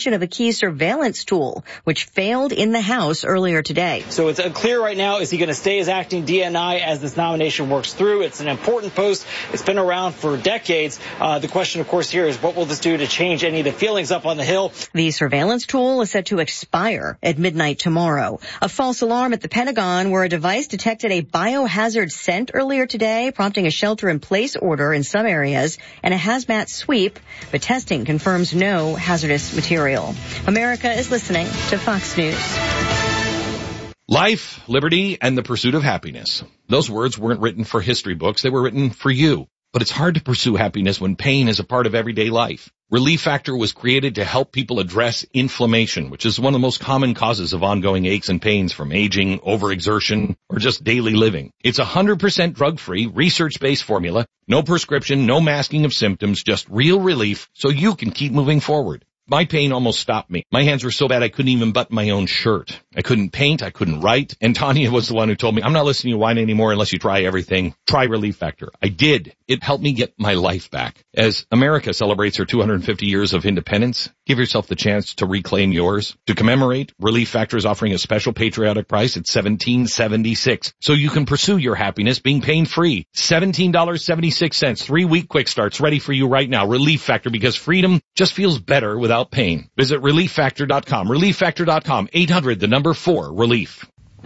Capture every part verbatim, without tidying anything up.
of a key surveillance tool, which failed in the House earlier today. So it's unclear right now, is he going to stay as acting D N I as this nomination works through? It's an important post. It's been around for decades. Uh, the question, of course, here is what will this do to change any of the feelings up on the Hill? The surveillance tool is set to expire at midnight tomorrow. A false alarm at the Pentagon where a device detected a biohazard scent earlier today, prompting a shelter-in-place order in some areas and a hazmat sweep, but testing confirms no hazardous material. America is listening to Fox News. Life, liberty, and the pursuit of happiness. Those words weren't written for history books. They were written for you. But it's hard to pursue happiness when pain is a part of everyday life. Relief Factor was created to help people address inflammation, which is one of the most common causes of ongoing aches and pains from aging, overexertion, or just daily living. It's a one hundred percent drug-free, research-based formula. No prescription, no masking of symptoms, just real relief so you can keep moving forward. My pain almost stopped me. My hands were so bad I couldn't even button my own shirt. I couldn't paint. I couldn't write. And Tanya was the one who told me, I'm not listening to whine anymore unless you try everything. Try Relief Factor. I did. It helped me get my life back. As America celebrates her two hundred fifty years of independence, give yourself the chance to reclaim yours. To commemorate, Relief Factor is offering a special patriotic price at seventeen seventy-six, so you can pursue your happiness being pain-free. seventeen seventy-six, three-week quick starts ready for you right now. Relief Factor, because freedom just feels better without pain. Visit relief factor dot com. relief factor dot com. eight hundred, the number four, relief.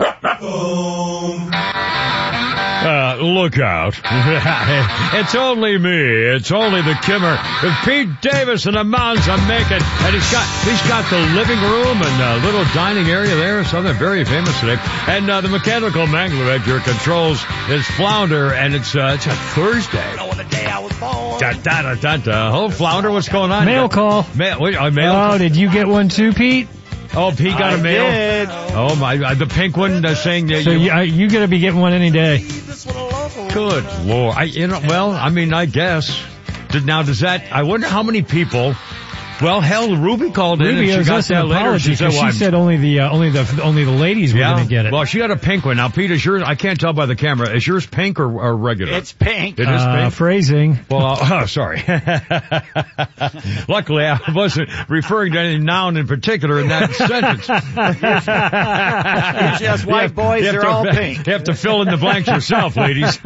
Uh, look out. It's only me. It's only the Kimmer. Pete Davis and the mountains are making. And he's got, he's got the living room and a little dining area there. Something very famous today. And, uh, the mechanical mangler at your controls is Flounder. And it's, uh, it's a Thursday. I know the day I was born. Da, da, da, da, da. Oh, Flounder, what's going on? Mail call. Mail, wait, uh, mail. Oh, did you get one too, Pete? Oh, Pete got I a mail? Did. Oh, my, uh, the pink one uh, saying that so you... you, uh, you gotta be getting one any day. Good Lord. I, you know, well, I mean, I guess. Did, now, does that, I wonder how many people, well, hell, Ruby called in Ruby and she got us that an later. apology, She said, well, she I'm, said only the, uh, only the, only the ladies were yeah, gonna get it. Well, she got a pink one. Now, Pete, is yours, I can't tell by the camera, is yours pink or, or regular? It's pink. It is uh, pink? Phrasing. Well, uh, oh, sorry. Luckily, I wasn't referring to any noun in particular in that sentence. Usually us white have, boys, they're to, all pink. You have to fill in the blanks yourself, ladies.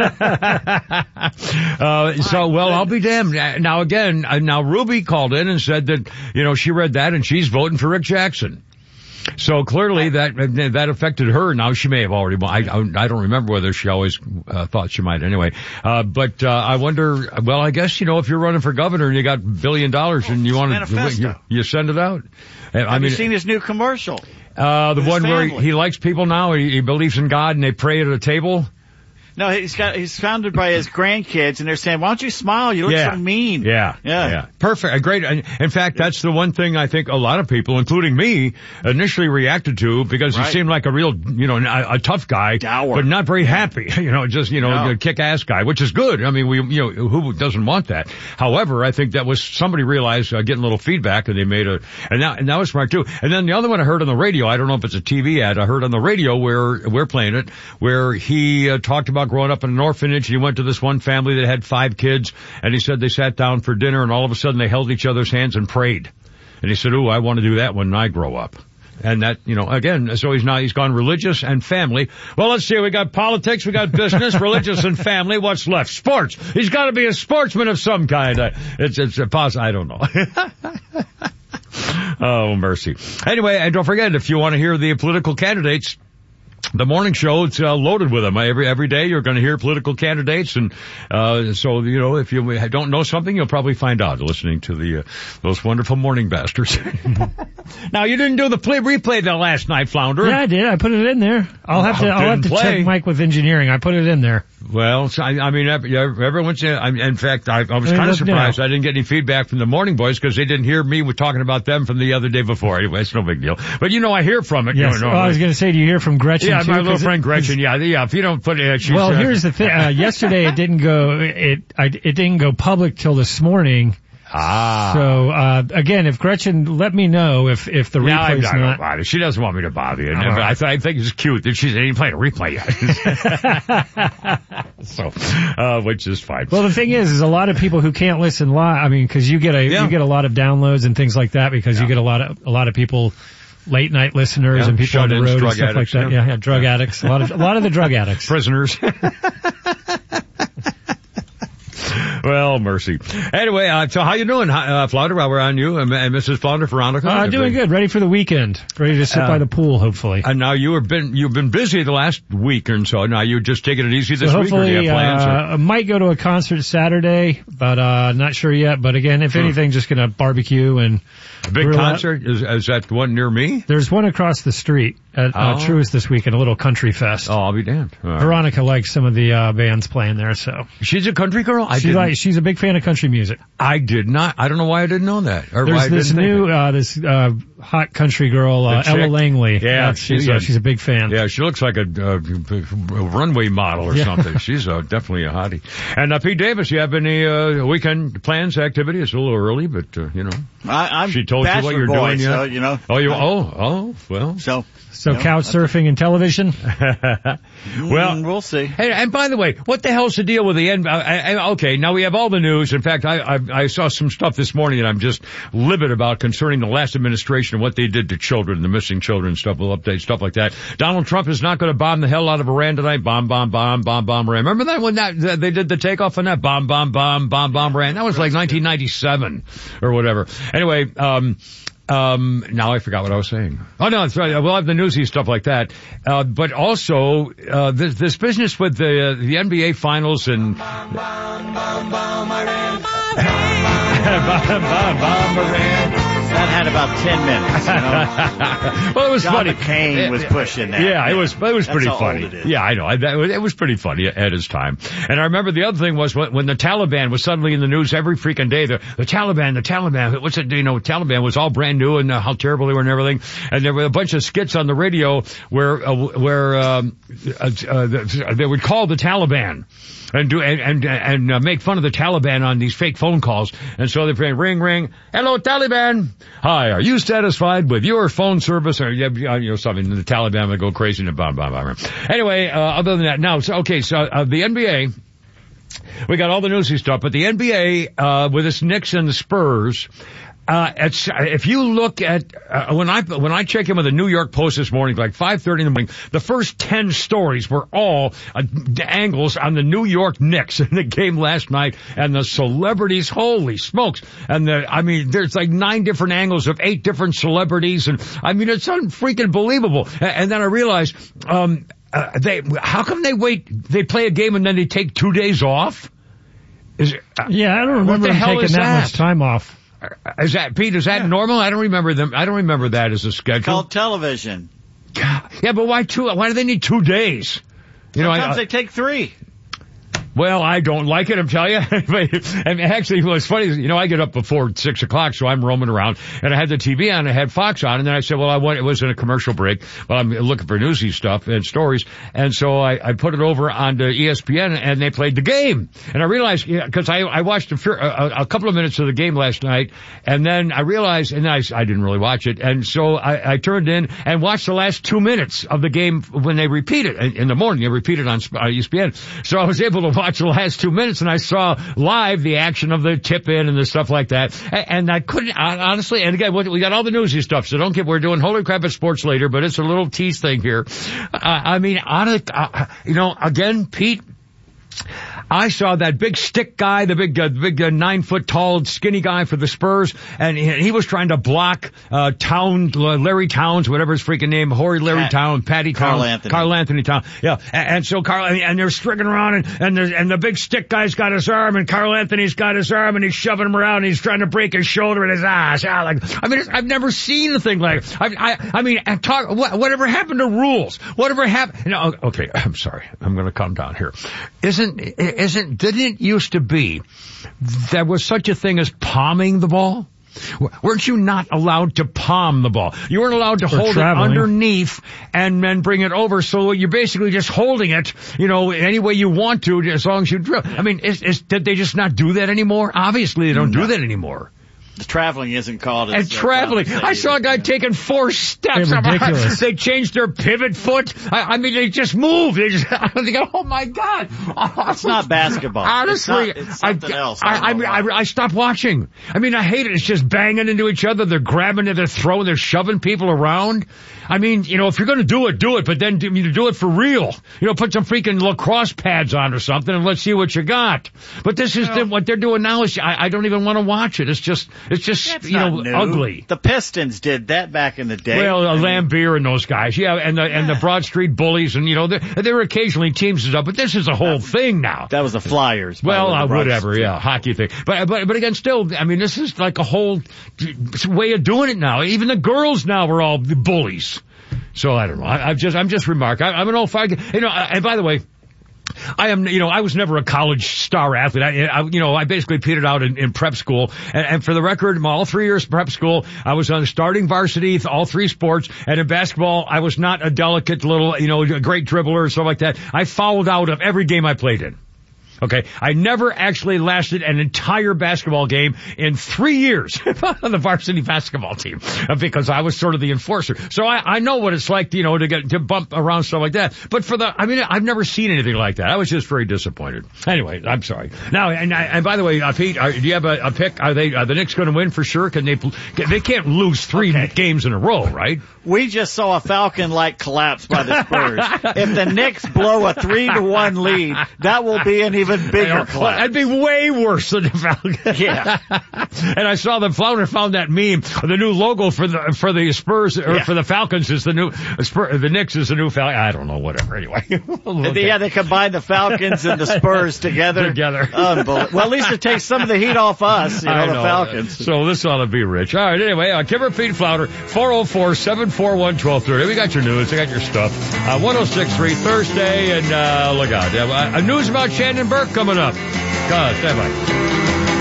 uh, so, well, I'll be damned. Now, again, uh, now Ruby called in and said that, you know, she read that and she's voting for Rick Jackson. So clearly that that affected her. Now she may have already. I I don't remember whether she always uh, thought she might. Anyway, uh, but uh, I wonder. Well, I guess you know if you're running for governor and you got a billion dollars and you want to, you, you send it out. Have I mean, you seen his new commercial? Uh, the one where he, family. he likes people now. He, he believes in God and they pray at a table. No, he's got, he's surrounded by his grandkids and they're saying, why don't you smile? You look yeah. so mean. Yeah. Yeah. Yeah. Perfect. A great. In fact, that's the one thing I think a lot of people, including me, initially reacted to because right. he seemed like a real, you know, a, a tough guy, Dour. but not very happy. You know, just, you know, No. a kick-ass guy, which is good. I mean, we, you know, who doesn't want that? However, I think that was somebody realized uh, getting a little feedback and they made a, and that, and that was smart too. And then the other one I heard on the radio, I don't know if it's a T V ad, I heard on the radio where we're playing it, where he uh, talked about growing up in an orphanage. He went to this one family that had five kids, and he said they sat down for dinner, and all of a sudden they held each other's hands and prayed. And he said, "Ooh, I want to do that when I grow up." And that, you know, again, so he's now, he's gone religious and family. Well, let's see, we got politics, we got business, religious and family. What's left? Sports. He's got to be a sportsman of some kind. Uh, it's, it's a pos- I don't know. Oh, mercy. Anyway, and don't forget, if you want to hear the political candidates, the morning show, it's uh, loaded with them. Every every day you're going to hear political candidates, and uh so, you know, if you don't know something, you'll probably find out listening to the uh, those wonderful morning bastards. Now, you didn't do the play replay the last night, Flounder. Yeah, I did. I put it in there. I'll have to, Oh, I'll have to didn't play. check Mike with engineering. I put it in there. Well, so, I, I mean, every- everyone's, in, I, in fact, I, I was I mean, kind of look surprised now. I didn't get any feedback from the morning boys because they didn't hear me with talking about them from the other day before. Anyway, it's no big deal. But, you know, I hear from it. Yes. You know, Well, I was going to say, do you hear from Gretchen yeah, too? my little 'Cause it- friend Gretchen, yeah, yeah, if you don't put it, she's, Well, uh, here's the thing. Uh, yesterday it didn't go, it, I, it didn't go public till this morning. Ah. So, uh, again, if Gretchen, let me know if, if the No, I'm replay's not gonna not. bother. She doesn't want me to bother you. Oh, And I, right. th- I think it's cute that she ain't playing a replay yet. so, uh, which is fine. Well, the thing is, is a lot of people who can't listen live. I mean, because you get a Yeah. you get a lot of downloads and things like that because Yeah. you get a lot of a lot of people, late night listeners Yeah, and people on the shut-ins, road and drug stuff addicts, like that. yeah. Yeah, yeah, drug addicts. A lot of a lot of the drug addicts. Prisoners. Well, mercy. Anyway, uh, so how you doing, uh, Flounder, while we're on you, and, and Missus Flounder, Veronica? Uh, doing good. Ready for the weekend. Ready to sit Uh, by the pool, hopefully. And now you have been, you've been busy the last week and so. Now you're just taking it easy this So week, or do you hopefully, have plans? or- uh, I might go to a concert Saturday, but uh not sure yet. But again, if anything, just gonna barbecue and A big grill out. concert? Is, is that the one near me? There's one across the street at uh, Oh. Truist this weekend, a little country fest. Oh, I'll be damned. All right. Veronica likes some of the uh bands playing there, so She's a country girl? I she didn't, like she's a big fan of country music. I did not, I don't know why I didn't know that. Or why I There's didn't this think new it. uh this uh hot country girl, uh, The chick? Ella Langley. Yeah, That's- she's yeah, a- she's a big fan. Yeah, she looks like a, uh, runway model or Yeah. something. She's uh, definitely a hottie. And uh, Pete Davis, you have any uh, weekend plans, activity? It's a little early, but uh, you know. I, I'm She told you what bachelor you're boy, doing, yeah? so, you know. Oh, you? I- Oh, oh, well. So, So No, couch surfing and television. Well, mm, we'll see. Hey, and by the way, what the hell's the deal with the N B A? I, I, okay, now we have all the news. In fact, I, I I saw some stuff this morning that I'm just livid about concerning the last administration and what they did to children, the missing children stuff. We'll update stuff like that. Donald Trump is not going to bomb the hell out of Iran tonight. Bomb, bomb, bomb, bomb, bomb, Iran. Remember that when that, that they did the takeoff on that? Bomb, bomb, bomb, bomb, bomb, Iran. That was like nineteen ninety-seven or whatever. Anyway, um, Um, now I forgot what I was saying. Oh no, that's right. We'll have the newsy stuff like that. Uh, but also, uh, this, this business with the, uh, the N B A finals and, bomb, bomb, bomb, bomb, Iran. bomb, bomb, bomb, Iran. That had about ten minutes, you know. Well, it was John funny. McCain was pushing that. Yeah, it was, it was That's pretty how funny. old it is. Yeah, I know. I, that, it was pretty funny at his time. And I remember the other thing was when, when the Taliban was suddenly in the news every freaking day. The, the Taliban, the Taliban, what's it, you know, Taliban was all brand new and uh, how terrible they were and everything. And there were a bunch of skits on the radio where, uh, where, um, uh, uh, they would call the Taliban. And do and and, and uh, make fun of the Taliban on these fake phone calls, and so they're saying, "Ring, ring, hello, Taliban. Hi, are you satisfied with your phone service?" Or you know something. And the Taliban would go crazy and blah blah blah. Anyway, uh, other than that, now so okay, so uh, the N B A, we got all the newsy stuff, but the N B A uh, with its Knicks and the Spurs. Uh, it's, if you look at, uh, when I, when I check in with the New York Post this morning, like five thirty in the morning, the first ten stories were all uh, angles on the New York Knicks in the game last night and the celebrities, holy smokes. And the, I mean, there's like nine different angles of eight different celebrities and, I mean, it's unfreaking believable. And, and then I realized, um, uh, they, how come they wait, they play a game and then they take two days off? Is it, uh, Yeah, I don't what remember the them hell taking is that, that? much time off. Is that, Pete, is that normal? I don't remember them. I don't remember that as a schedule. Called television. Yeah, but why two, why do they need two days? You know, Sometimes I, they take three. well, I don't like it, I'm telling you. And actually, what's funny is, you know, I get up before six o'clock, so I'm roaming around, and I had the T V on, I had Fox on, and then I said, well, I went, it was in a commercial break, but I'm looking for newsy stuff and stories, and so I, I put it over onto E S P N, and they played the game. And I realized, yeah, because I, I watched a, a, a couple of minutes of the game last night, and then I realized, and I, I didn't really watch it, and so I, I turned in and watched the last two minutes of the game when they repeat it. In the morning, they repeat it on E S P N. So I was able to watch the last two minutes, and I saw live the action of the tip-in and the stuff like that. And I couldn't, honestly, and again, we got all the newsy stuff, so don't get, we're doing Holy Crap at Sports later, but it's a little tease thing here. Uh, I mean, honest, uh, you know, again, Pete, I saw that big stick guy, the big, uh, big uh, nine foot tall, skinny guy for the Spurs, and he, he was trying to block uh Town, Larry Towns, whatever his freaking name, Horry Larry Pat, Town, Patty Carl Town, Anthony. Carl Anthony Town, yeah. And, and so Carl, and they're striking around, and and the, and the big stick guy's got his arm, and Carl Anthony's got his arm, and he's shoving him around, and he's trying to break his shoulder and his ass. Ah, like, I mean, it's, I've never seen a thing like it. I, I, I mean, and talk, what, whatever happened to rules? Whatever happened? You know, okay, I'm sorry, I'm going to calm down here. Isn't isn't didn't it used to be there was such a thing as palming the ball? Weren't you not allowed to palm the ball? You weren't allowed to For hold traveling. it underneath and then bring it over. So you're basically just holding it, you know, any way you want to, as long as you drill. I mean, is, is, did they just not do that anymore? Obviously, they don't No. do that anymore. The traveling isn't called. And traveling. I saw a guy taking four steps. They're ridiculous. They changed their pivot foot. I, I mean, they just moved. They just, I think, oh my God. It's not basketball. Honestly, it's, not, it's something I, else. I, I, I, I, I stopped watching. I mean, I hate it. It's just banging into each other. They're grabbing it. They're throwing. They're shoving people around. I mean, you know, if you're going to do it, do it. But then do, you do it for real. You know, put some freaking lacrosse pads on or something and let's see what you got. But this is the, what they're doing now is I, I don't even want to watch it. It's just, it's just, That's you know, not new. ugly. The Pistons did that back in the day. Well, uh, I mean, Lambeer and those guys, yeah, and the and the Broad Street Bullies, and you know, there, there were occasionally teams and stuff, but this is a whole thing now. that was the Flyers. by Well, the way, uh, the Broad whatever, Street. yeah, hockey thing. But but but again, still, I mean, this is like a whole way of doing it now. Even the girls now are all bullies. So I don't know. I, I'm just I'm just remark. I, I'm an old fag. You know, and by the way. I am, you know, I was never a college star athlete. I, I you know, I basically petered out in, in prep school. And, and for the record, all three years prep school, I was on starting varsity, all three sports. And in basketball, I was not a delicate little, you know, great dribbler or something like that. I fouled out of every game I played in. Okay, I never actually lasted an entire basketball game in three years on the varsity basketball team because I was sort of the enforcer. So I, I know what it's like, you know, to get to bump around stuff like that. But for the, I mean, I've never seen anything like that. I was just very disappointed. Anyway, I'm sorry. Now, and, and by the way, uh, Pete, are, do you have a, a pick? Are they are the Knicks going to win for sure? Can they? They can't lose three Okay. games in a row, right? We just saw a Falcon-like collapse by the Spurs. If the Knicks blow a three to one lead, that will be an even bigger Well, collapse. that'd be way worse than the Falcons. Yeah. And I saw the Flounder found that meme. The new logo for the for the Spurs or Yeah. for the Falcons is the new Spur, the Knicks is the new Falcon. I don't know, whatever. Anyway, okay. Yeah, they combined the Falcons and the Spurs together. Together. Unbelievable. Well, at least it takes some of the heat off us, you know, I the know. Falcons. So this ought to be rich. All right. Anyway, uh, Kimmer Pete Flounder, four oh four, seven four one, one two three oh. We got your news. I got your stuff. Uh, one oh six point three Thursday, and uh, look out. Uh, uh, news about Shannon Burke coming up. God, stand by.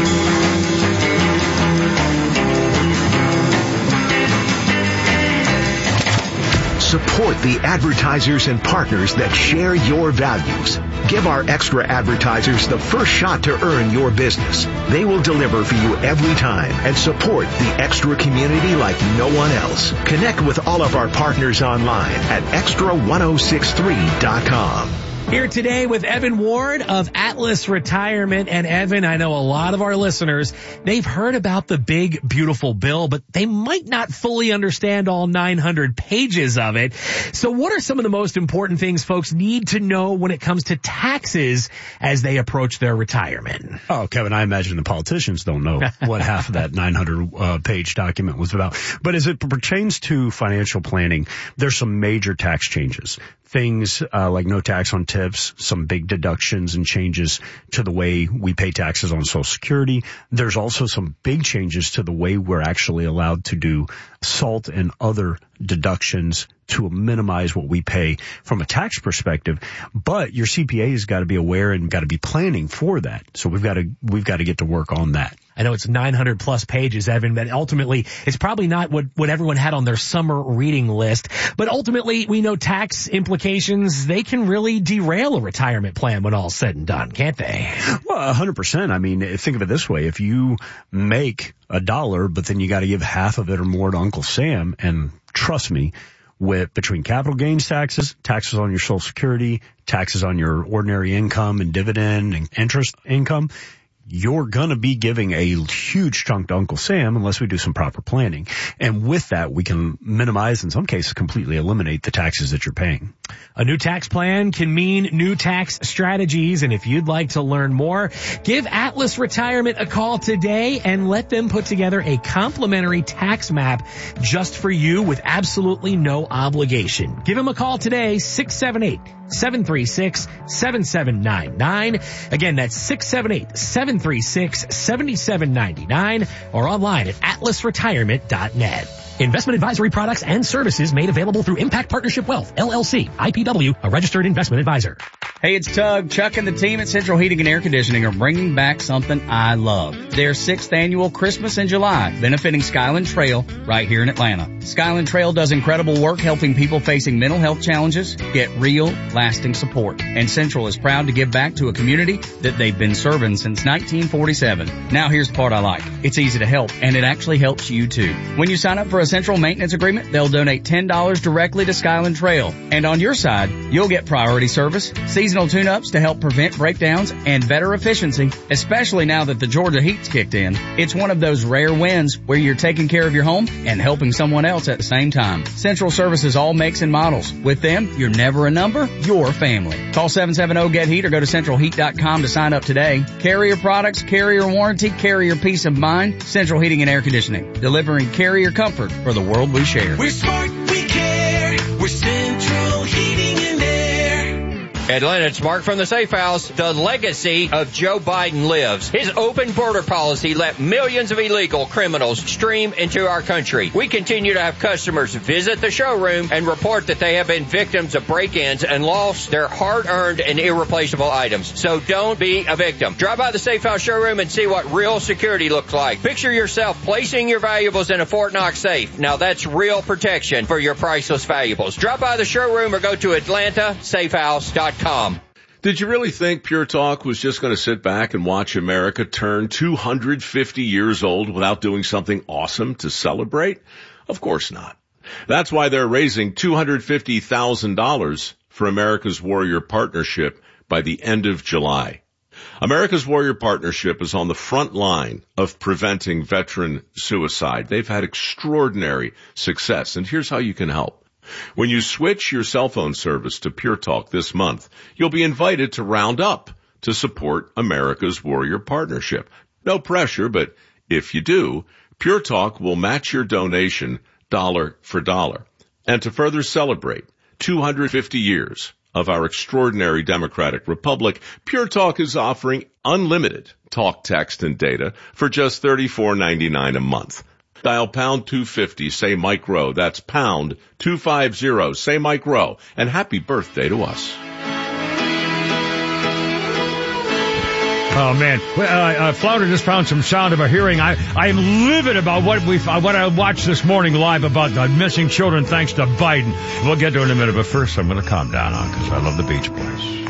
Support the advertisers and partners that share your values. Give our extra advertisers the first shot to earn your business. They will deliver for you every time and support the extra community like no one else. Connect with all of our partners online at extra ten sixty-three dot com. Here today with Evan Ward of Atlas Retirement. And Evan, I know a lot of our listeners, they've heard about the big, beautiful bill, but they might not fully understand all nine hundred pages of it. So what are some of the most important things folks need to know when it comes to taxes as they approach their retirement? Oh, Kevin, I imagine the politicians don't know what half of that nine hundred uh, page document was about. But as it pertains to financial planning, there's some major tax changes. Things uh, like no tax on tips, some big deductions and changes to the way we pay taxes on Social Security. There's also some big changes to the way we're actually allowed to do SALT and other deductions to minimize what we pay from a tax perspective. But your C P A has got to be aware and got to be planning for that. So we've got to we've got to get to work on that. I know it's nine hundred plus pages, Evan, but ultimately it's probably not what, what everyone had on their summer reading list. But ultimately we know tax implications, they can really derail a retirement plan when all's said and done, can't they? Well, one hundred percent. I mean, think of it this way. If you make a dollar, but then you got to give half of it or more to Uncle Sam, and trust me, with between capital gains taxes, taxes on your Social Security, taxes on your ordinary income and dividend and interest income, you're going to be giving a huge chunk to Uncle Sam unless we do some proper planning. And with that, we can minimize, in some cases, completely eliminate the taxes that you're paying. A new tax plan can mean new tax strategies. And if you'd like to learn more, give Atlas Retirement a call today and let them put together a complimentary tax map just for you with absolutely no obligation. Give them a call today, six seven eight, seven three six, seven seven nine nine. Again, that's six seven eight, seven three six, seven seven nine nine or online at atlas retirement dot net. Investment advisory products and services made available through Impact Partnership Wealth, L L C, I P W, a registered investment advisor. Hey, it's Tug. Chuck and the team at Central Heating and Air Conditioning are bringing back something I love. Their sixth annual Christmas in July, benefiting Skyland Trail right here in Atlanta. Skyland Trail does incredible work helping people facing mental health challenges get real, lasting support. And Central is proud to give back to a community that they've been serving since nineteen forty-seven. Now here's the part I like. It's easy to help, and it actually helps you too. When you sign up for a Central maintenance agreement, they'll donate ten dollars directly to Skyland Trail. And on your side, you'll get priority service, seasonal tune-ups to help prevent breakdowns, and better efficiency, especially now that the Georgia heat's kicked in. It's one of those rare wins where you're taking care of your home and helping someone else at the same time. Central services all makes and models. With them, you're never a number, you're family. Call seven seven zero get heat or go to central heat dot com to sign up today. Carrier products, carrier warranty, carrier peace of mind. Central Heating and Air Conditioning, delivering carrier comfort for the world we share. We're smart, we care. We're Central Heating and Air. Atlanta, it's Mark from the Safe House. The legacy of Joe Biden lives. His open border policy let millions of illegal criminals stream into our country. We continue to have customers visit the showroom and report that they have been victims of break-ins and lost their hard-earned and irreplaceable items. So don't be a victim. Drive by the Safe House showroom and see what real security looks like. Picture yourself placing your valuables in a Fort Knox safe. Now that's real protection for your priceless valuables. Drop by the showroom or go to atlanta safe house dot com. Did you really think Pure Talk was just going to sit back and watch America turn two hundred fifty years old without doing something awesome to celebrate? Of course not. That's why they're raising two hundred fifty thousand dollars for America's Warrior Partnership by the end of July. America's Warrior Partnership is on the front line of preventing veteran suicide. They've had extraordinary success, and here's how you can help. When you switch your cell phone service to Pure Talk this month, you'll be invited to round up to support America's Warrior Partnership. No pressure, but if you do, Pure Talk will match your donation dollar for dollar. And to further celebrate two hundred fifty years of our extraordinary democratic republic, Pure Talk is offering unlimited talk, text, and data for just thirty-four ninety-nine a month. Dial pound two fifty, say Mike Rowe. That's pound two fifty, say Mike Rowe. And happy birthday to us. Oh man, uh, uh, Flounder just found some sound of a hearing. I, I am livid about what we, uh, what I watched this morning live about the missing children thanks to Biden. We'll get to it in a minute, but first I'm going to calm down on because I love the Beach Boys.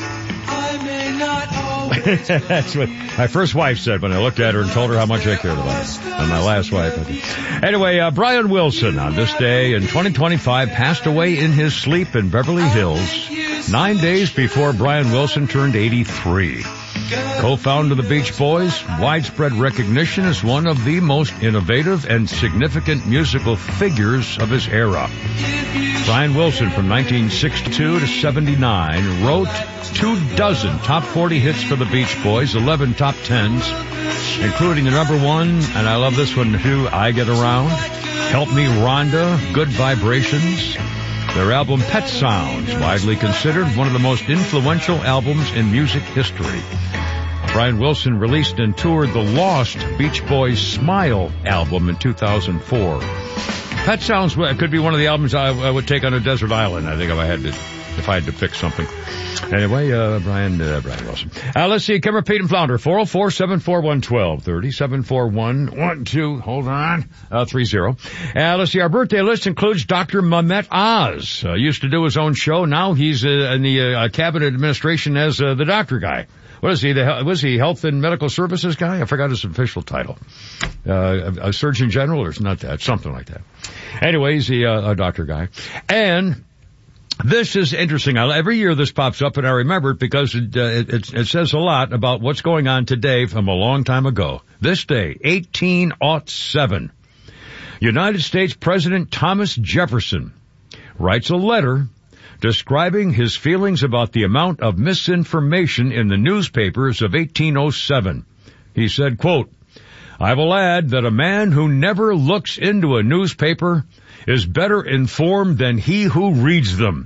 That's what my first wife said when I looked at her and told her how much I cared about her. And my last wife. Anyway, uh, Brian Wilson on this day in twenty twenty-five passed away in his sleep in Beverly Hills nine days before Brian Wilson turned eighty-three. Co-founder of the Beach Boys, widespread recognition as one of the most innovative and significant musical figures of his era. Brian Wilson from nineteen sixty-two to seventy-nine wrote two dozen top forty hits for the Beach Boys, eleven top tens, including the number one, and I love this one too, I Get Around, Help Me Rhonda, Good Vibrations. Their album Pet Sounds, widely considered one of the most influential albums in music history. Brian Wilson released and toured the Lost Beach Boys Smile album in two thousand four. Pet Sounds could be one of the albums I, I would take on a desert island, I think, if I had to, if I had to pick something. Anyway, uh, Brian, uh, Brian Wilson. Uh, let's see, Kimmer, Pete, and Flounder, four oh four, seven four one, one two three oh, seven four one, one two, hold on, uh, three zero. Uh, let's see, our birthday list includes Doctor Mehmet Oz. Uh, used to do his own show. Now he's uh, in the uh, cabinet administration as uh, the doctor guy. What is he? The, was he health and medical services guy? I forgot his official title. Uh, a, a surgeon general or not that, something like that. Anyway, he's the, uh, a doctor guy. And this is interesting. Every year this pops up, and I remember it because it, uh, it, it says a lot about what's going on today from a long time ago. This day, eighteen oh seven, United States President Thomas Jefferson writes a letter describing his feelings about the amount of misinformation in the newspapers of eighteen oh seven. He said, quote, I will add that a man who never looks into a newspaper is better informed than he who reads them.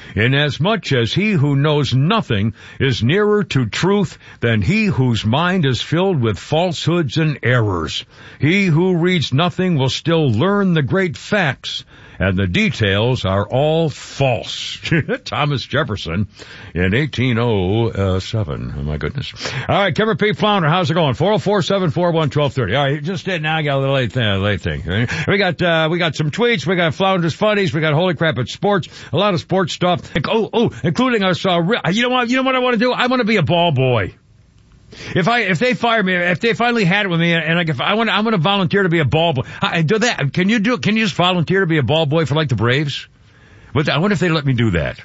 Inasmuch as he who knows nothing is nearer to truth than he whose mind is filled with falsehoods and errors. He who reads nothing will still learn the great facts, and the details are all false. Thomas Jefferson in eighteen oh seven. Oh, my goodness. All right, Kimmer P. Flounder, how's it going? four oh four, seven four one, one two three oh. All right, you just did now. I got a little late thing. Late thing. We got, uh, we got some tweets. We got Flounder's Funnies. We got Holy Crap at Sports. A lot of sports stuff. Oh, oh, including us. Uh, you know what? You know what I want to do? I want to be a ball boy. If I, if they fire me, if they finally had it with me, and like if I want, I'm going to volunteer to be a ball boy. I, do that. Can you do? Can you just volunteer to be a ball boy for like the Braves? But I wonder if they let me do that.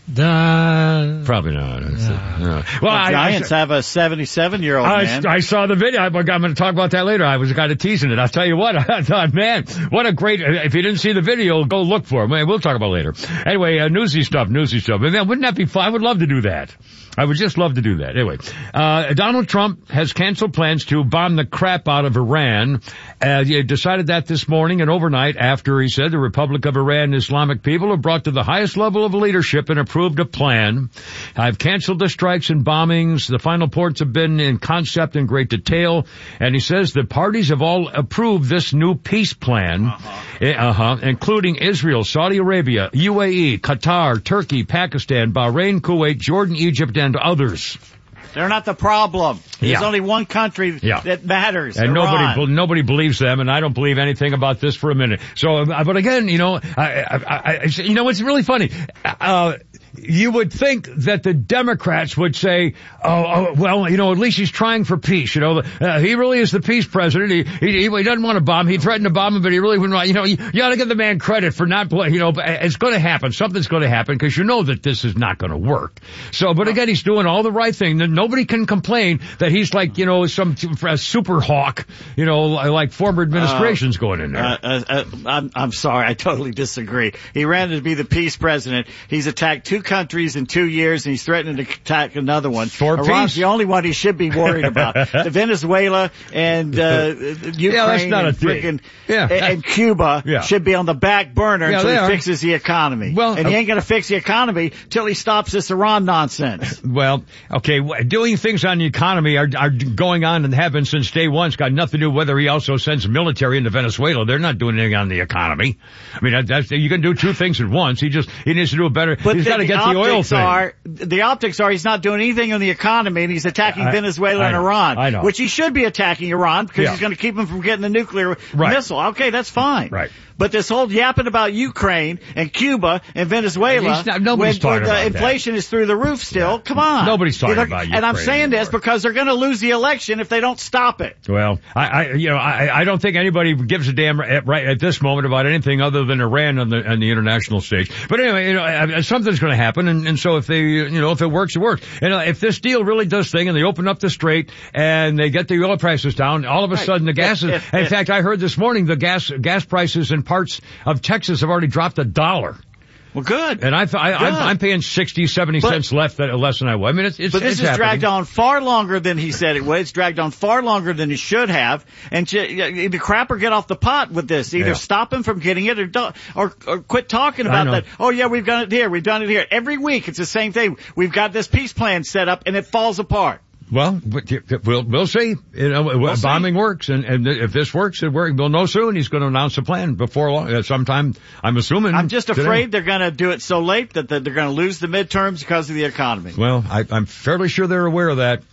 Uh, Probably not. Uh, no. Well, the I, Giants I, have a seventy-seven-year-old man. I saw the video. I'm, I'm going to talk about that later. I was kind of teasing it. I'll tell you what. I thought, man, what a great. If you didn't see the video, go look for it. We'll talk about it later. Anyway, uh, newsy stuff, newsy stuff. And then wouldn't that be fun? I would love to do that. I would just love to do that. Anyway, uh, Donald Trump has canceled plans to bomb the crap out of Iran. Uh, he decided that this morning and overnight after he said the Republic of Iran Islamic people have brought to the highest level of leadership and approved a plan. I've canceled the strikes and bombings. The final reports have been in concept in great detail. And he says the parties have all approved this new peace plan, uh-huh, uh-huh including Israel, Saudi Arabia, U A E, Qatar, Turkey, Pakistan, Bahrain, Kuwait, Jordan, Egypt, and others. They're not the problem. There's yeah. only one country yeah. that matters. And Iran. nobody nobody believes them, and I don't believe anything about this for a minute. So, but again, you know, I, I, I, you know, it's really funny. Uh, you would think that the Democrats would say, oh, oh, well, you know, at least he's trying for peace. You know, uh, he really is the peace president. He, he, he doesn't want to bomb. He threatened to bomb him, but he really wouldn't want, you know, you, you got to give the man credit for not, you know, it's going to happen. Something's going to happen because you know that this is not going to work. So, but again, he's doing all the right thing. Nobody can complain that he's like, you know, some uh, super hawk, you know, like former administrations uh, going in there. Uh, uh, uh, I'm, I'm sorry. I totally disagree. He ran to be the peace president. He's attacked two countries in two years, and he's threatening to attack another one. For Iran's peace? The only one he should be worried about. The Venezuela and uh, Ukraine yeah, that's not and, a thing. Yeah, and Cuba yeah. should be on the back burner yeah, until he are. fixes the economy. Well, and he ain't going to fix the economy till he stops this Iran nonsense. Well, okay, doing things on the economy are, are going on and have been since day one. It's got nothing to do with whether he also sends military into Venezuela. They're not doing anything on the economy. I mean, that, that's, you can do two things at once. He just, he needs to do a better, but he's got to get the oil thing. Are, the optics are he's not doing anything on the economy, and he's attacking I, Venezuela I and know, Iran, I know. which he should be attacking Iran because yeah. he's going to keep him from getting the nuclear right. missile. Okay, that's fine. Right. But this whole yapping about Ukraine and Cuba and Venezuela, not, nobody's when, talking when the about inflation that. is through the roof still, yeah. come on. Nobody's talking They're, about Ukraine And I'm saying anymore. this because they're going to lose the election if they don't stop it. Well, I, I you know, I, I don't think anybody gives a damn at, right at this moment about anything other than Iran on the on the international stage. But anyway, you know, something's going to happen, and, and so if they, you know, if it works, it works. And uh, if this deal really does thing, and they open up the strait, and they get the oil prices down, all of a right. sudden the gas if, is. If, in if, fact, I heard this morning the gas gas prices in parts of Texas have already dropped a dollar. Well, good. And I, I, I'm, I'm paying sixty, seventy but, cents less than, less than I was. I mean, it's, it's, but this it's has happening. dragged on far longer than he said it would. It's dragged on far longer than it should have. And the crapper get off the pot with this. Either yeah. stop him from getting it or, do, or, or quit talking about that. Oh, yeah, we've done it here. We've done it here. Every week it's the same thing. We've got this peace plan set up and it falls apart. Well, we'll we'll see. You know, we'll bombing see. works, and, and if this works, it works. We'll know soon. He's going to announce a plan before long, sometime. I'm assuming. I'm just today. afraid they're going to do it so late that they're going to lose the midterms because of the economy. Well, I, I'm fairly sure they're aware of that.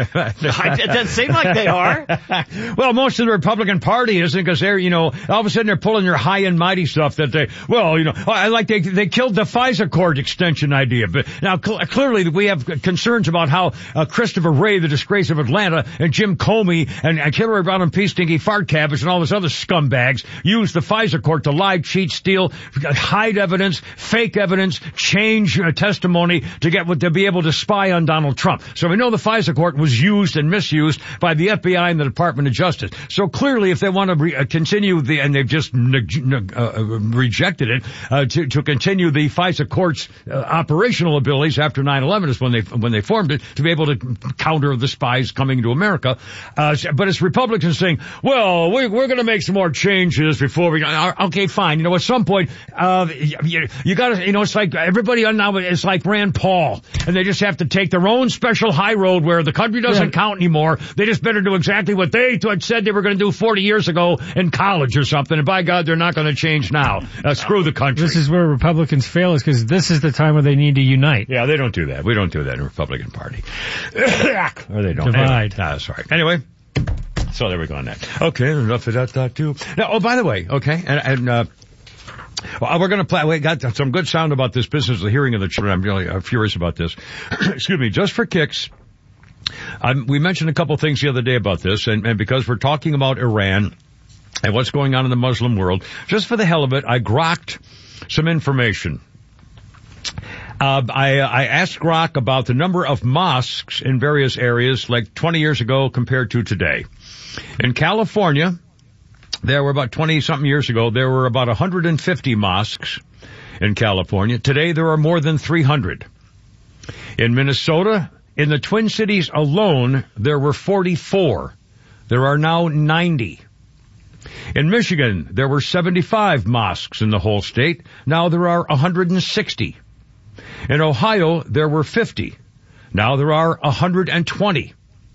It doesn't seem like they are. Well, most of the Republican Party isn't, because they're, you know, all of a sudden they're pulling your high and mighty stuff that they, well, you know, I like they they killed the FISA court extension idea, but now cl- clearly we have concerns about how uh, Christopher Wray, the disgrace of Atlanta, and Jim Comey and, and Hillary Brown and P. Stinky Fart Cabbage and all those other scumbags used the FISA court to lie, cheat, steal, hide evidence, fake evidence, change uh, testimony to get what to be able to spy on Donald Trump. So we know the FISA court was used and misused by the F B I and the Department of Justice. So clearly, if they want to re- uh, continue the, and they've just ne- ne- uh, rejected it, uh, to, to continue the FISA court's uh, operational abilities after nine eleven is when they when they formed it to be able to counter founder of the spies coming to America. Uh, but it's Republicans saying, well, we, we're going to make some more changes before we, uh, okay, fine. You know, at some point, uh, you, you gotta, you know, it's like everybody now, it's like Rand Paul, and they just have to take their own special high road where the country doesn't yeah. count anymore. They just better do exactly what they had said they were going to do forty years ago in college or something. And by God, they're not going to change now. Uh, screw the country. This is where Republicans fail, is because this is the time where they need to unite. Yeah, they don't do that. We don't do that in the Republican Party. Or they don't. Divide. Anyway, nah, sorry. Anyway. So there we go on that. Okay, enough of that thought too. Now, oh, by the way, okay, and, and uh, well, we're going to play. We got some good sound about this business of the hearing of the children. I'm really uh, furious about this. Excuse me, just for kicks. Um, we mentioned a couple things the other day about this, and, and because we're talking about Iran and what's going on in the Muslim world, just for the hell of it, I grokked some information. Uh, I, I asked Grok about the number of mosques in various areas, like twenty years ago compared to today. In California, there were about twenty-something years ago, there were about one hundred fifty mosques in California. Today, there are more than three hundred. In Minnesota, in the Twin Cities alone, there were forty-four. There are now ninety. In Michigan, there were seventy-five mosques in the whole state. Now there are one hundred sixty. In Ohio, there were fifty. Now there are one hundred twenty.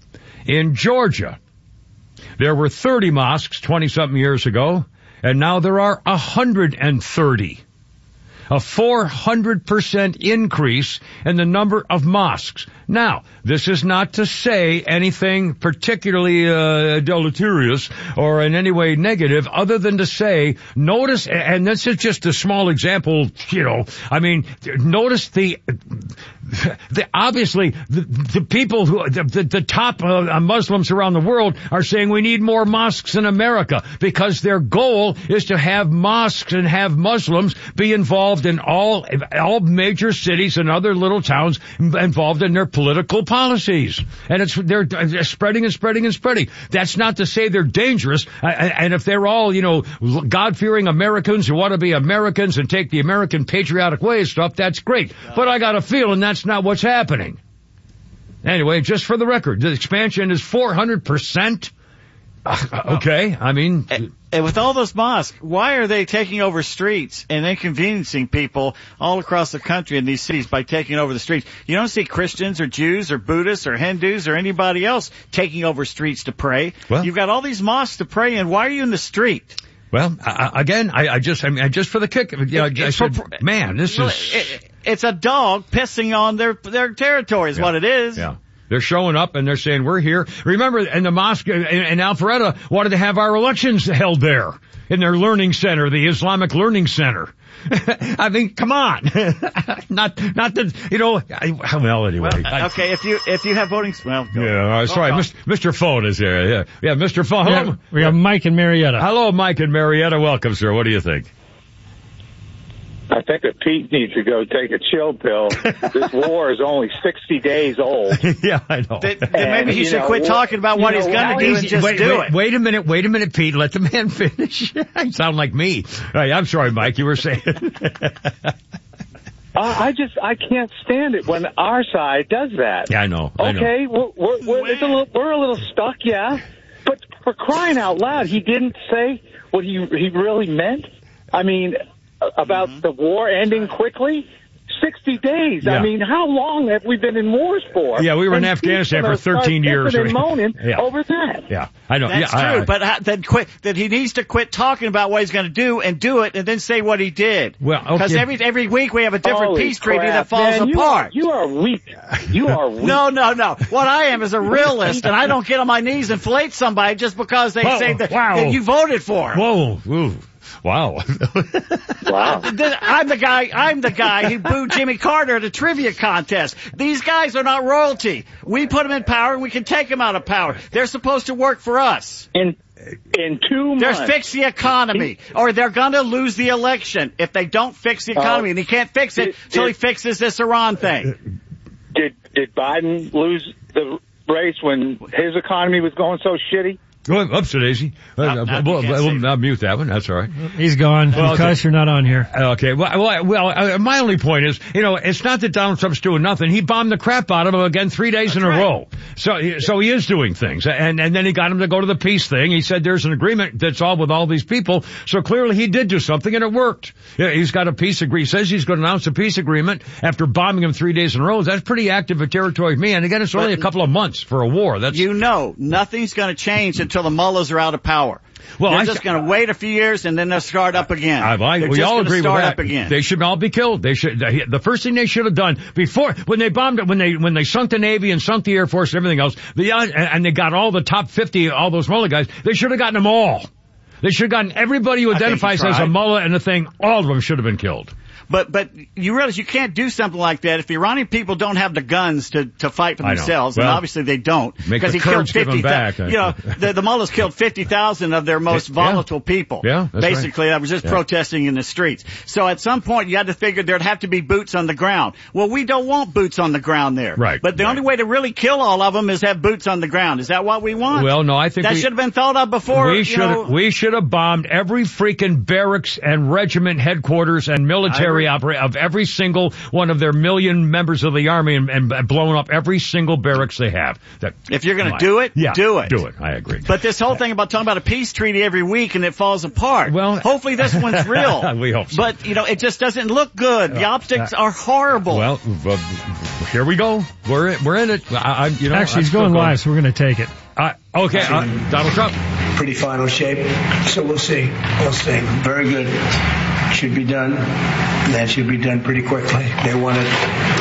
In Georgia, there were thirty mosques twenty-something years ago, and now there are one hundred thirty. A four hundred percent increase in the number of mosques. Now, this is not to say anything particularly uh, deleterious or in any way negative, other than to say, notice, and this is just a small example, you know, I mean, notice the, the obviously, the, the people who, the, the, the top uh, Muslims around the world are saying we need more mosques in America because their goal is to have mosques and have Muslims be involved in all, all major cities and other little towns involved in their political policies. And it's, they're, they're spreading and spreading and spreading. That's not to say they're dangerous. And if they're all, you know, God-fearing Americans who want to be Americans and take the American patriotic way and stuff, that's great. But I got a feeling that's not what's happening. Anyway, just for the record, the expansion is four hundred percent. Uh, okay, I mean... And, and with all those mosques, why are they taking over streets and inconveniencing people all across the country in these cities by taking over the streets? You don't see Christians or Jews or Buddhists or Hindus or anybody else taking over streets to pray. Well, you've got all these mosques to pray in. Why are you in the street? Well, I, again, I, I just, I mean, just for the kick, you know, I said, for, man, this well, is... It, it's a dog pissing on their, their territory is yeah, what it is. Yeah. They're showing up and they're saying, we're here. Remember, and the mosque in, in Alpharetta wanted to have our elections held there in their learning center, the Islamic Learning Center. I mean, come on. not, not that, you know, I, well, anyway. Well, I, okay, if you, if you have voting, well, go. Yeah, uh, sorry, Mister Mister Phone is there. Yeah, yeah, Mister Phone. Hello. Yeah, we have Mike in Marietta. Hello, Mike in Marietta. Welcome, sir. What do you think? I think that Pete needs to go take a chill pill. This war is only sixty days old. Yeah, I know. Then, then maybe he should know, quit talking about what he's going to do and just wait, do wait, it. Wait a minute, wait a minute, Pete. Let the man finish. You sound like me. Right, I'm sorry, Mike. You were saying. uh, I just, I can't stand it when our side does that. Yeah, I know. I okay, know. we're, we're, we're, it's a little, we're a little stuck, yeah. But for crying out loud, he didn't say what he he really meant. I mean... About mm-hmm. the war ending quickly? sixty days. Yeah. I mean, how long have we been in wars for? Yeah, we were and in Afghanistan for thirteen years. And moaning yeah. over that. Yeah, I know. That's yeah, true, I, I, but uh, then quit. That he needs to quit talking about what he's going to do and do it, and then say what he did. Well, because okay. every every week we have a different Holy peace crap, treaty that falls man, apart. You are, you are weak. You are weak. No, no, no. What I am is a realist, and I don't get on my knees and fillet somebody just because they Whoa, say that, wow. that you voted for. Whoa, whoa. Wow. Wow. I'm the guy, I'm the guy who booed Jimmy Carter at a trivia contest. These guys are not royalty. We put them in power and we can take them out of power. They're supposed to work for us. In, in two months. They're fix the economy or they're going to lose the election if they don't fix the economy. Uh, and he can't fix it until he fixes this Iran thing. Did, did Biden lose the race when his economy was going so shitty? Go ahead. Oops, Daisy. No, no, we'll, we'll, I'll mute that one. That's all right. He's gone. Well, because okay. you're not on here. Okay. Well, well, well uh, my only point is, you know, it's not that Donald Trump's doing nothing. He bombed the crap out of him again three days That's in right. a row. So, so he is doing things. And, and then he got him to go to the peace thing. He said there's an agreement that's all with all these people. So clearly he did do something and it worked. Yeah, he's got a peace agreement. He says he's going to announce a peace agreement after bombing him three days in a row. That's pretty active territory of me. And again, it's only But a couple of months for a war. That's You know, nothing's going to change until the mullahs are out of power. Well, They're I, just going to wait a few years and then they'll start up again. I, I, They're we just all gonna agree with start that. Up again. They should all be killed. They should. The first thing they should have done before, when they bombed it, when they when they sunk the Navy and sunk the Air Force and everything else, the uh, and they got all the top fifty, all those mullah guys. They should have gotten them all. They should have gotten everybody who identifies as a mullah and a thing. All of them should have been killed. But but you realize you can't do something like that if the Iranian people don't have the guns to, to fight for I know. themselves, Well, and obviously they don't, make because the he killed Kurds give them fifty. back. You know, the, the mullahs killed fifty thousand of their most Yeah. volatile people. Yeah, that's basically right. that was just Yeah. protesting in the streets. So at some point you had to figure there'd have to be boots on the ground. Well, we don't want boots on the ground there. Right. But the right. only way to really kill all of them is have boots on the ground. Is that what we want? Well, no, I think that we, should have been thought of before. We you should know, we should have bombed every freaking barracks and regiment headquarters and military opera of every single one of their million members of the army and, and blown up every single barracks they have. That if you're going to do it, yeah, do it. Do it. I agree. But this whole thing about talking about a peace treaty every week and it falls apart. Well, hopefully this one's real. We hope so. But, you know, it just doesn't look good. The optics uh, are horrible. Well, uh, here we go. We're we're in it. I, I, you know, Actually, I'm he's going still live, so we're going to take it. Uh, okay, uh, Donald Trump. Pretty final shape, so we'll see. We'll see. Very good. Should be done. That should be done pretty quickly. They want it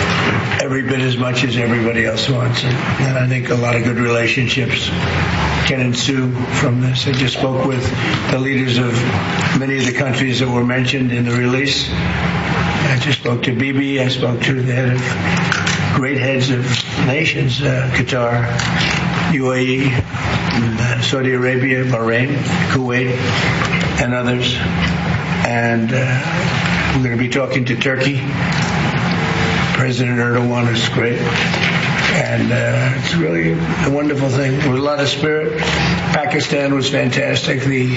every bit as much as everybody else wants it. And I think a lot of good relationships can ensue from this. I just spoke with the leaders of many of the countries that were mentioned in the release. I just spoke to Bibi. I spoke to the head of great heads of nations, uh, Qatar, U A E, and, uh, Saudi Arabia, Bahrain, Kuwait, and others. And uh, we're going to be talking to Turkey. President Erdogan is great. And uh, it's really a wonderful thing. There was a lot of spirit. Pakistan was fantastic. The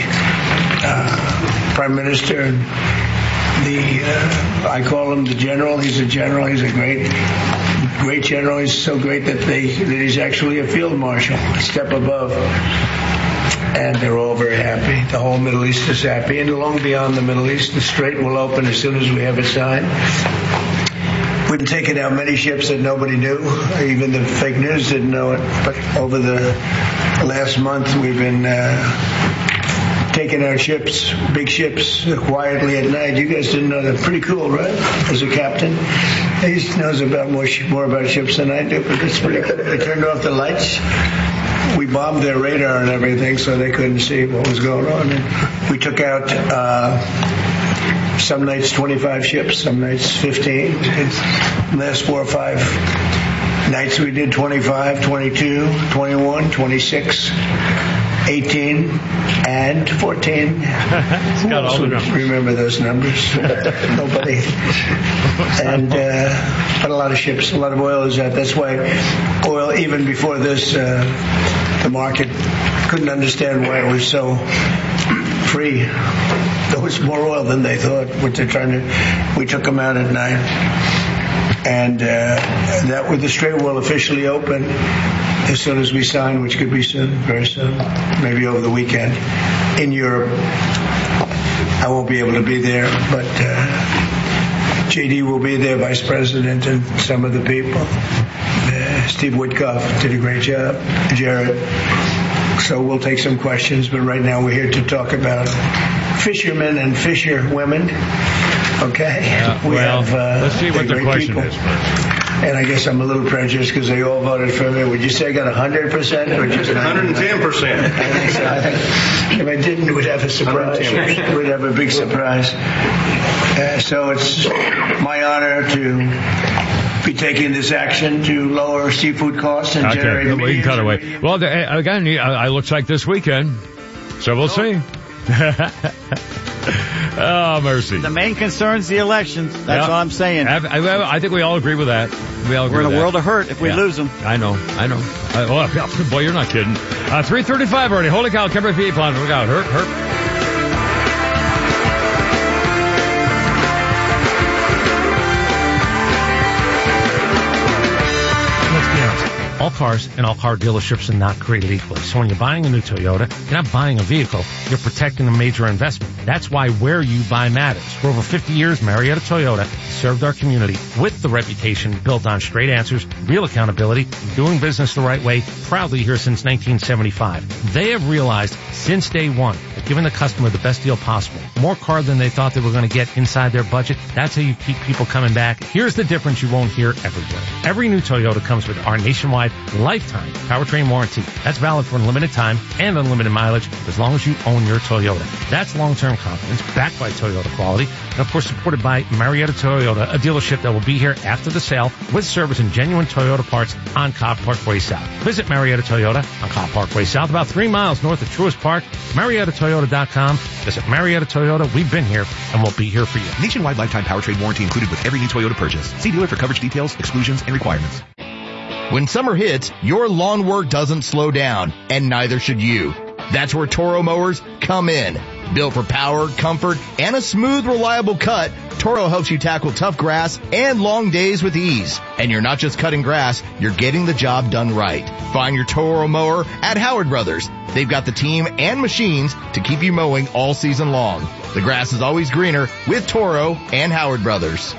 uh, Prime Minister and the, uh, I call him the general. He's a general. He's a great, great general. He's so great that they that he's actually a field marshal, a step above. And they're all very happy. The whole Middle East is happy. And long beyond the Middle East, the Strait will open as soon as we have it signed. We've been taking out many ships that nobody knew. Even the fake news didn't know it. But over the last month, we've been uh, taking out ships, big ships, uh, quietly at night. You guys didn't know that. Pretty cool, right? As a captain. He knows about more, more about ships than I do, but it's pretty cool. They turned off the lights. We bombed their radar and everything so they couldn't see what was going on. And we took out uh, some nights twenty-five ships, some nights fifteen. And last four or five nights we did twenty-five, twenty-two, twenty-one, twenty-six, eighteen, and fourteen. Who got else all the would numbers. remember those numbers? Nobody. And uh, but a lot of ships, a lot of oil is out. That's why oil, even before this, uh, the market couldn't understand why it was so free. There was more oil than they thought. What they're trying to, we took them out at night, and uh, that with the Strait will officially open as soon as we sign, which could be soon, very soon, maybe over the weekend. In Europe, I won't be able to be there, but uh, J D will be there, Vice President, and some of the people. Uh, Steve Witkoff did a great job, Jared. So we'll take some questions, but right now we're here to talk about fishermen and fisher women. Okay? Uh, we well, have, uh, let's see what the great question people. is first. And I guess I'm a little prejudiced because they all voted for me. Would you say I got one hundred percent or just one hundred ten percent. I think so. I think if I didn't, we'd have a surprise. We'd have a big surprise. Uh, so it's my honor to be taking this action to lower seafood costs and Okay, generate we can cut away. Well, the, again, it looks like this weekend, so we'll see. Oh, mercy. The main concern's the elections. That's Yep. all I'm saying. I, I, I think we all agree with that. We all agree We're in with a that. world of hurt if we Yeah. lose them. I know, I know. Uh, well, yeah, boy, you're not kidding. Uh, three thirty-five already. Holy cow, Kemper V A plan. Look out. Hurt, hurt. All cars and all car dealerships are not created equally. So when you're buying a new Toyota, you're not buying a vehicle, you're protecting a major investment. That's why where you buy matters. For over fifty years, Marietta Toyota served our community with the reputation built on straight answers, real accountability, and doing business the right way, proudly here since nineteen seventy-five. They have realized since day one that giving the customer the best deal possible, more car than they thought they were going to get inside their budget, that's how you keep people coming back. Here's the difference you won't hear everywhere. Every new Toyota comes with our nationwide lifetime powertrain warranty. That's valid for unlimited time and unlimited mileage as long as you own your Toyota. That's long-term confidence backed by Toyota quality and, of course, supported by Marietta Toyota, a dealership that will be here after the sale with service and genuine Toyota parts on Cobb Parkway South. Visit Marietta Toyota on Cobb Parkway South, about three miles north of Truist Park. Marietta Toyota dot com. Visit Marietta Toyota. We've been here and we'll be here for you. Nationwide lifetime powertrain warranty included with every new Toyota purchase. See dealer for coverage details, exclusions, and requirements. When summer hits, your lawn work doesn't slow down, and neither should you. That's where Toro mowers come in. Built for power, comfort, and a smooth, reliable cut, Toro helps you tackle tough grass and long days with ease. And you're not just cutting grass, you're getting the job done right. Find your Toro mower at Howard Brothers. They've got the team and machines to keep you mowing all season long. The grass is always greener with Toro and Howard Brothers.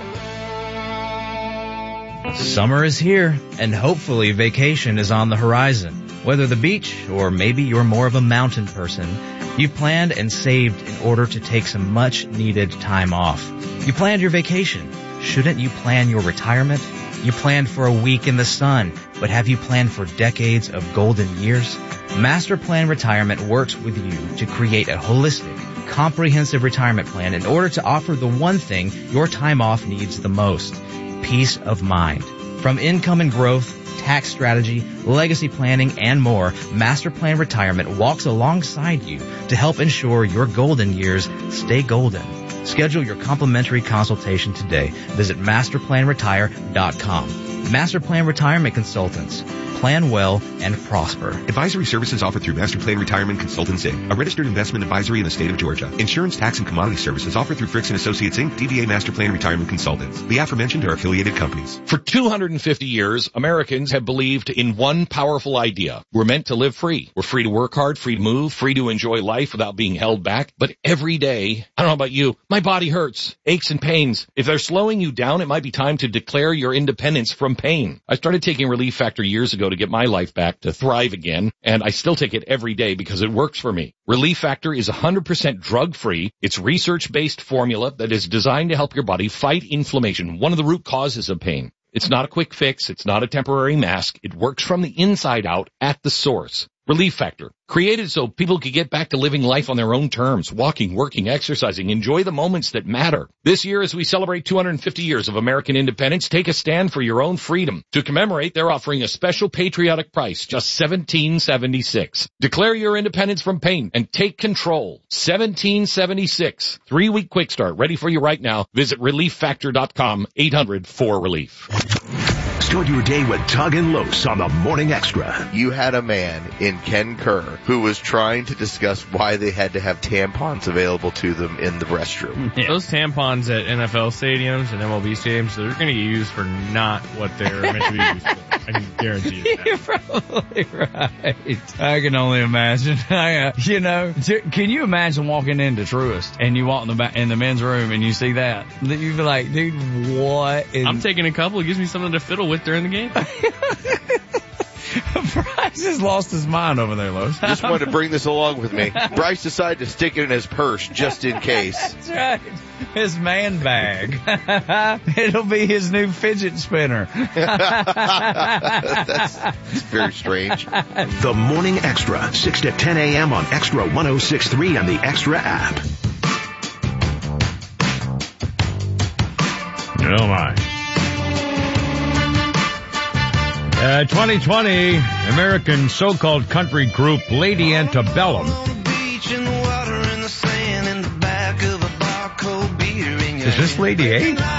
Summer is here, and hopefully vacation is on the horizon. Whether the beach or maybe you're more of a mountain person, you've planned and saved in order to take some much-needed time off. You planned your vacation. Shouldn't you plan your retirement? You planned for a week in the sun, but have you planned for decades of golden years? Master Plan Retirement works with you to create a holistic, comprehensive retirement plan in order to offer the one thing your time off needs the most. Peace of mind. From income and growth, tax strategy, legacy planning, and more, Master Plan Retirement walks alongside you to help ensure your golden years stay golden. Schedule your complimentary consultation today. Visit master plan retire dot com. Master Plan Retirement Consultants. Plan well and prosper. Advisory services offered through Master Plan Retirement Consultants, Incorporated, a registered investment advisory in the state of Georgia. Insurance, tax, and commodity services offered through Fricks and Associates, Incorporated, D B A Master Plan Retirement Consultants. The aforementioned are affiliated companies. For two hundred fifty years, Americans have believed in one powerful idea. We're meant to live free. We're free to work hard, free to move, free to enjoy life without being held back. But every day, I don't know about you, my body hurts, aches and pains. If they're slowing you down, it might be time to declare your independence from pain. I started taking Relief Factor years ago to get my life back, to thrive again, and I still take it every day because it works for me. Relief Factor is one hundred percent drug-free. It's research-based formula that is designed to help your body fight inflammation, one of the root causes of pain. It's not a quick fix. It's not a temporary mask. It works from the inside out at the source. Relief Factor, created so people could get back to living life on their own terms, walking, working, exercising, enjoy the moments that matter. This year, as we celebrate two hundred fifty years of American independence, take a stand for your own freedom. To commemorate, they're offering a special patriotic price, just seventeen seventy-six. Declare your independence from pain and take control. seventeen seventy-six. Three-week quick start, ready for you right now. Visit relief factor dot com, eight hundred four relief. Start your day with Tug and Los on the Morning Extra. You had a man in Ken Kerr who was trying to discuss why they had to have tampons available to them in the restroom. Yeah. Those tampons at N F L stadiums and M L B stadiums, they're going to get used for not what they're meant to be used for. I can guarantee you that. You're probably right. I can only imagine. I, uh, you know, can you imagine walking into Truist and you walk in the back, in the men's room and you see that? You'd be like, dude, what? Is... I'm taking a couple. It gives me something to fiddle with during the game. Bryce has lost his mind over there, Los. Just wanted to bring this along with me. Bryce decided to stick it in his purse just in case. That's right. His man bag. It'll be his new fidget spinner. that's, that's very strange. The Morning Extra, six to ten a.m. on Extra one oh six point three and the Extra app. Oh, my. Uh, twenty twenty, American so-called country group Lady Antebellum this lady eight?